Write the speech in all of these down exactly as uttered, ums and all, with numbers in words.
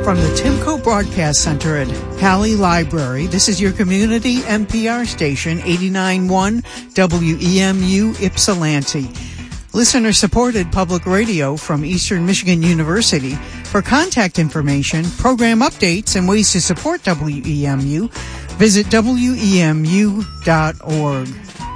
From the Timco Broadcast Center at Halley Library, this is your community N P R station, eighty-nine point one W E M U Ypsilanti. Listener-supported public radio from Eastern Michigan University. For contact information, program updates, and ways to support W E M U, visit W E M U dot org.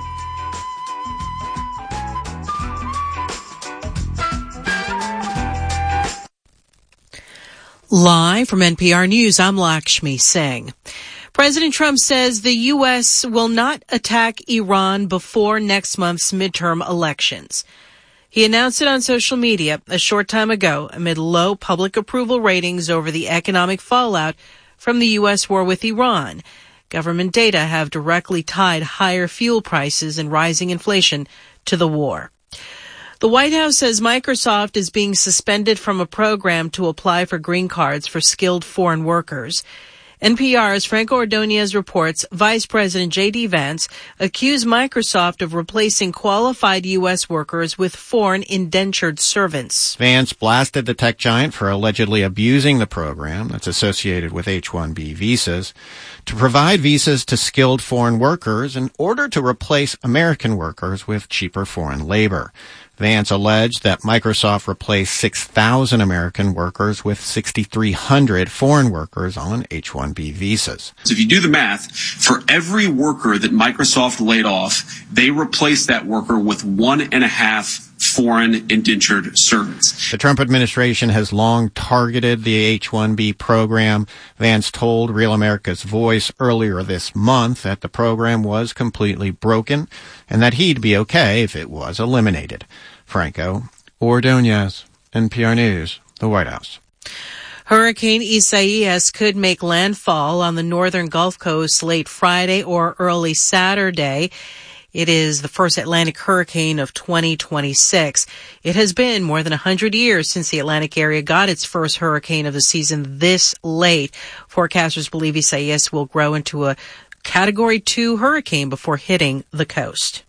Live from N P R News, I'm Lakshmi Singh. President Trump says the U S will not attack Iran before next month's midterm elections. He announced it on social media a short time ago amid low public approval ratings over the economic fallout from the U S war with Iran. Government data have directly tied higher fuel prices and rising inflation to the war. The White House says Microsoft is being suspended from a program to apply for green cards for skilled foreign workers. N P R's Franco Ordonez reports Vice President J D. Vance accused Microsoft of replacing qualified U S workers with foreign indentured servants. Vance blasted the tech giant for allegedly abusing the program that's associated with H one B visas to provide visas to skilled foreign workers in order to replace American workers with cheaper foreign labor. Vance alleged that Microsoft replaced six thousand American workers with six thousand three hundred foreign workers on H one B visas. So if you do the math, for every worker that Microsoft laid off, they replaced that worker with one and a half foreign indentured servants. The Trump administration has long targeted the H one B program. Vance told Real America's Voice earlier this month that the program was completely broken and that he'd be okay if it was eliminated. Franco Ordonez, N P R News, the White House. Hurricane Isaias could make landfall on the northern Gulf Coast late Friday or early Saturday. It is the first Atlantic hurricane of twenty twenty-six. It has been more than one hundred years since the Atlantic area got its first hurricane of the season this late. Forecasters believe Isaias will grow into a Category two hurricane before hitting the coast.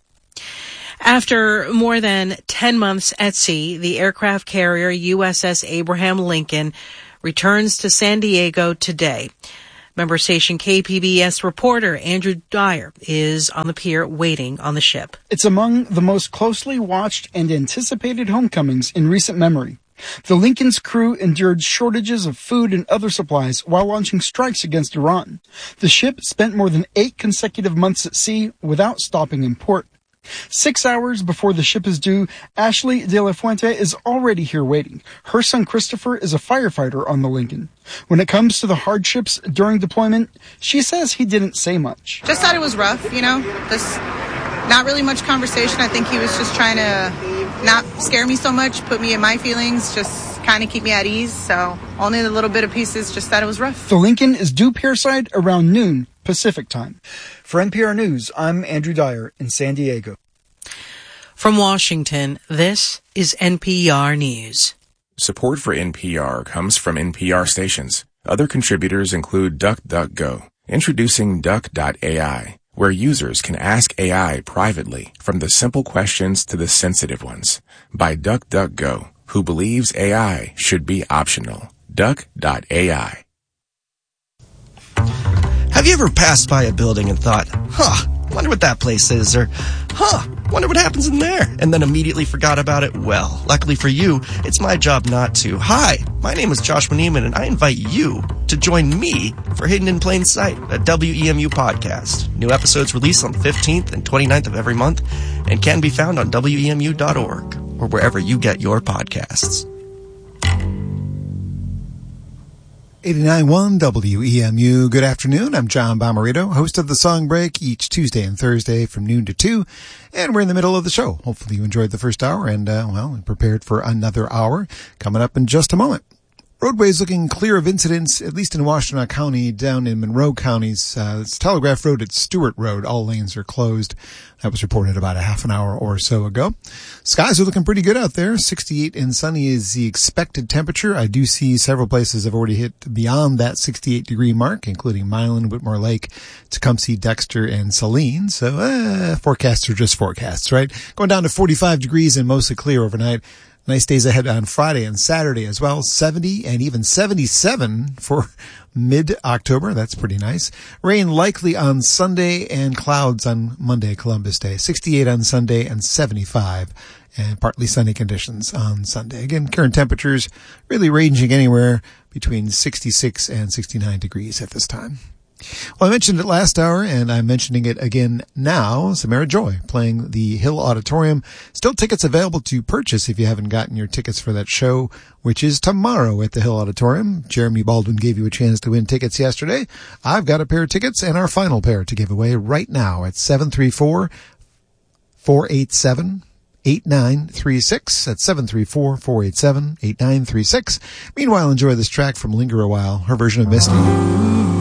After more than ten months at sea, the aircraft carrier U S S Abraham Lincoln returns to San Diego today. Member station K P B S reporter Andrew Dyer is on the pier waiting on the ship. It's among the most closely watched and anticipated homecomings in recent memory. The Lincoln's crew endured shortages of food and other supplies while launching strikes against Iran. The ship spent more than eight consecutive months at sea without stopping in port. Six hours before the ship is due, Ashley De La Fuente is already here waiting. Her son Christopher is a firefighter on the Lincoln. When it comes to the hardships during deployment, she says he didn't say much. Just thought it was rough, you know, just not really much conversation. I think he was just trying to not scare me so much, put me in my feelings, just kind of keep me at ease. So only the little bit of pieces, just thought it was rough. The Lincoln is due pierside around noon Pacific time. For N P R News, I'm Andrew Dyer in San Diego. From Washington, this is N P R News. Support for N P R comes from N P R stations. Other contributors include DuckDuckGo. Introducing Duck dot A I, where users can ask A I privately, from the simple questions to the sensitive ones. By DuckDuckGo, who believes A I should be optional. Duck dot A I. Have you ever passed by a building and thought, huh, wonder what that place is, or, huh, wonder what happens in there, and then immediately forgot about it? Well, luckily for you, it's my job not to. Hi, my name is Joshua Neiman, and I invite you to join me for Hidden in Plain Sight, a W E M U podcast. New episodes release on the fifteenth and twenty-ninth of every month and can be found on W E M U dot org or wherever you get your podcasts. eighty-nine point one W E M U. Good afternoon. I'm John Bomarito, host of The Song Break each Tuesday and Thursday from noon to two. And we're in the middle of the show. Hopefully you enjoyed the first hour and, uh, well, prepared for another hour coming up in just a moment. Roadways looking clear of incidents, at least in Washtenaw County, down in Monroe counties. Uh, it's Telegraph Road at Stewart Road. All lanes are closed. That was reported about a half an hour or so ago. Skies are looking pretty good out there. sixty-eight and sunny is the expected temperature. I do see several places have already hit beyond that sixty-eight degree mark, including Milan, Whitmore Lake, Tecumseh, Dexter, and Saline. So, uh, forecasts are just forecasts, right? Going down to forty-five degrees and mostly clear overnight. Nice days ahead on Friday and Saturday as well. seventy and even seventy-seven for mid-October. That's pretty nice. Rain likely on Sunday and clouds on Monday, Columbus Day. sixty-eight on Sunday and seventy-five. And partly sunny conditions on Sunday. Again, current temperatures really ranging anywhere between sixty-six and sixty-nine degrees at this time. Well, I mentioned it last hour, and I'm mentioning it again now. Samara Joy playing the Hill Auditorium. Still tickets available to purchase if you haven't gotten your tickets for that show, which is tomorrow at the Hill Auditorium. Jeremy Baldwin gave you a chance to win tickets yesterday. I've got a pair of tickets and our final pair to give away right now at seven three four, four eight seven, eight nine three six. That's seven three four, four eight seven, eight nine three six. Meanwhile, enjoy this track from Linger a While, her version of Misty.